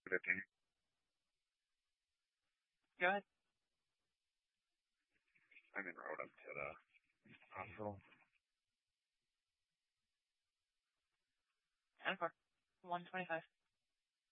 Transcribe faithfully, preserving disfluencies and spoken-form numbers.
fifteen. Go ahead. I'm en route up to the hospital. ten four. one twenty-five.